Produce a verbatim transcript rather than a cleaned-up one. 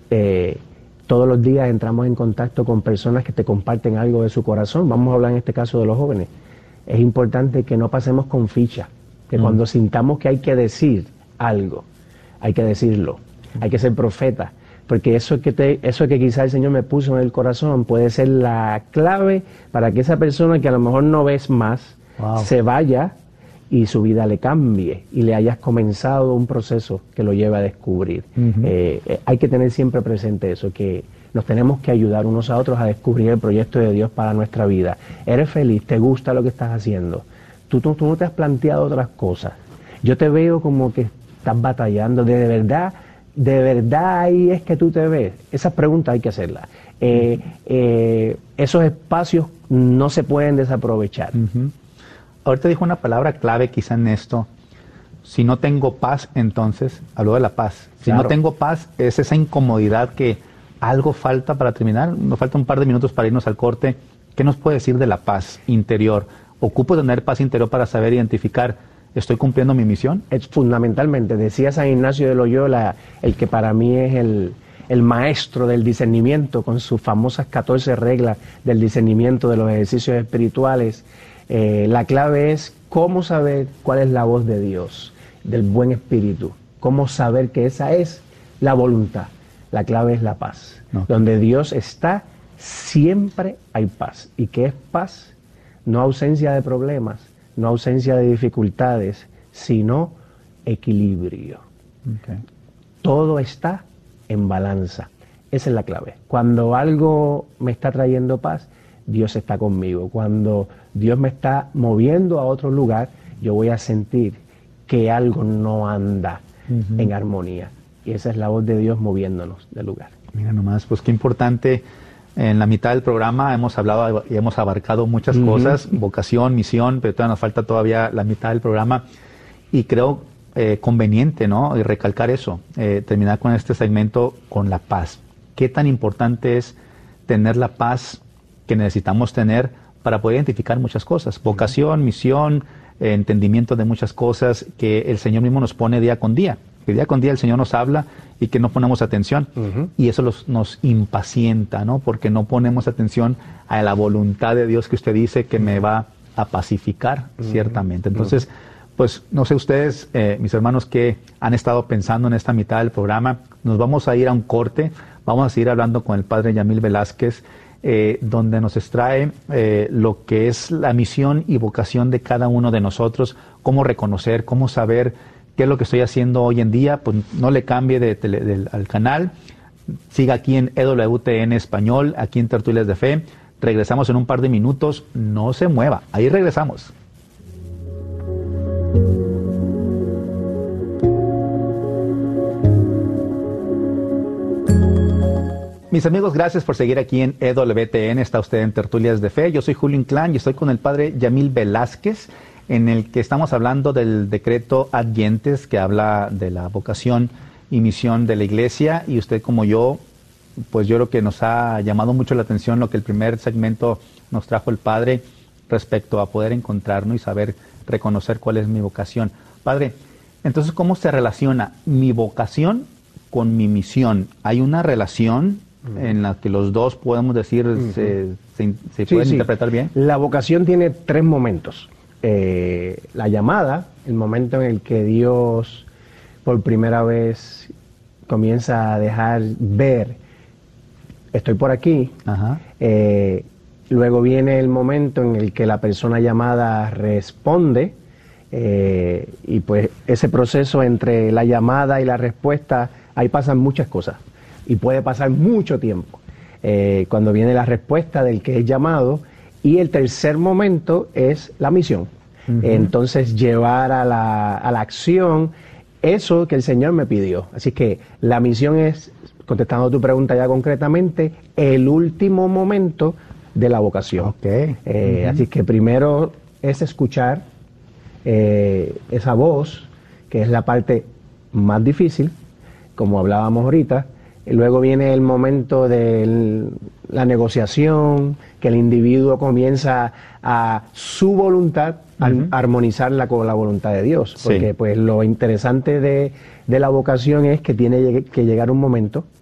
eh, todos los días entramos en contacto con personas que te comparten algo de su corazón. Vamos a hablar en este caso de los jóvenes. Es importante que no pasemos con ficha, que mm. cuando sintamos que hay que decir algo, hay que decirlo, hay que ser profeta, porque eso que, te, eso que quizás el Señor me puso en el corazón puede ser la clave para que esa persona que a lo mejor no ves más, wow. se vaya y su vida le cambie y le hayas comenzado un proceso que lo lleve a descubrir. Uh-huh. eh, eh, hay que tener siempre presente eso, que nos tenemos que ayudar unos a otros a descubrir el proyecto de Dios para nuestra vida. Eres feliz, te gusta lo que estás haciendo, tú, tú, tú no te has planteado otras cosas. Yo te veo como que estás batallando, de, de verdad, de verdad ahí es que tú te ves. Esas preguntas hay que hacerlas. Eh, eh, esos espacios no se pueden desaprovechar. Uh-huh. Ahorita dijo una palabra clave quizá en esto. Si no tengo paz, entonces, habló de la paz. Si claro. no tengo paz, es esa incomodidad que algo falta para terminar. Nos falta un par de minutos para irnos al corte. ¿Qué nos puede decir de la paz interior? ¿Ocupo tener paz interior para saber identificar, estoy cumpliendo mi misión? Es fundamentalmente, decía San Ignacio de Loyola, el que para mí es el, el maestro del discernimiento, con sus famosas catorce reglas del discernimiento de los ejercicios espirituales. Eh, la clave es cómo saber cuál es la voz de Dios, del buen espíritu, cómo saber que esa es la voluntad. La clave es la paz. Okay. Donde Dios está, siempre hay paz. ¿Y qué es paz? No ausencia de problemas, no ausencia de dificultades, sino equilibrio. Okay. Todo está en balanza. Esa es la clave. Cuando algo me está trayendo paz, Dios está conmigo. Cuando Dios me está moviendo a otro lugar, yo voy a sentir que algo no anda uh-huh. en armonía. Y esa es la voz de Dios moviéndonos del lugar. Mira nomás, pues qué importante. En la mitad del programa hemos hablado y hemos abarcado muchas uh-huh. cosas, vocación, misión, pero todavía nos falta todavía la mitad del programa. Y creo eh, conveniente, ¿no? Y recalcar eso, eh, terminar con este segmento con la paz. ¿Qué tan importante es tener la paz que necesitamos tener para poder identificar muchas cosas? Vocación, misión, eh, entendimiento de muchas cosas que el Señor mismo nos pone día con día. Que día con día el Señor nos habla y que no ponemos atención. Uh-huh. Y eso los, nos impacienta, ¿no? Porque no ponemos atención a la voluntad de Dios que usted dice que uh-huh. me va a pacificar, uh-huh. ciertamente. Entonces, uh-huh. pues no sé ustedes, eh, mis hermanos, que han estado pensando en esta mitad del programa. Nos vamos a ir a un corte. Vamos a seguir hablando con el Padre Yamil Velázquez, Eh, donde nos extrae eh, lo que es la misión y vocación de cada uno de nosotros, cómo reconocer, cómo saber qué es lo que estoy haciendo hoy en día. Pues no le cambie de tele, de, al canal, siga aquí en E W T N Español, aquí en Tertulias de Fe. Regresamos en un par de minutos, no se mueva, ahí regresamos. Mis amigos, gracias por seguir aquí en E W T N. Está usted en Tertulias de Fe. Yo soy Julio Inclán y estoy con el Padre Yamil Velázquez, en el que estamos hablando del decreto Ad Gentes, que habla de la vocación y misión de la Iglesia. Y usted, como yo, pues yo creo que nos ha llamado mucho la atención lo que el primer segmento nos trajo el Padre respecto a poder encontrarnos y saber reconocer cuál es mi vocación. Padre, entonces, ¿cómo se relaciona mi vocación con mi misión? ¿Hay una relación en la que los dos podemos decir, uh-huh. se, se, se sí, pueden sí. interpretar bien? La vocación tiene tres momentos. Eh, la llamada, el momento en el que Dios por primera vez comienza a dejar ver, estoy por aquí. Ajá. Eh, luego viene el momento en el que la persona llamada responde, eh, y pues ese proceso entre la llamada y la respuesta, ahí pasan muchas cosas. Y puede pasar mucho tiempo. Eh, cuando viene la respuesta del que es llamado, y el tercer momento es la misión. Uh-huh. Entonces, llevar a la, a la acción eso que el Señor me pidió. Así que la misión es, contestando tu pregunta ya concretamente, el último momento de la vocación. Okay. Eh, uh-huh. Así que primero es escuchar eh, esa voz, que es la parte más difícil, como hablábamos ahorita. Luego viene el momento de la negociación, que el individuo comienza a su voluntad a uh-huh. armonizarla con la voluntad de Dios. Porque sí. pues lo interesante de, de la vocación es que tiene que llegar un momento